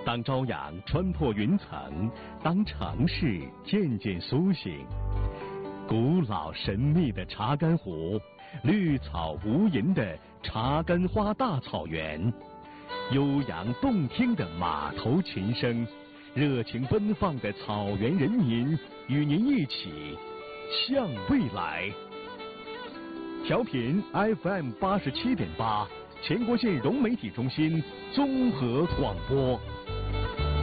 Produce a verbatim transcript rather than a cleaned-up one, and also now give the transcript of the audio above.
当朝阳穿破云层，当城市渐渐苏醒，古老神秘的查干湖，绿草无垠的查干花大草原，悠扬动听的码头琴声，热情奔放的草原人民，与您一起向未来。调频 F M 八十七点八，全国县融媒体中心综合广播。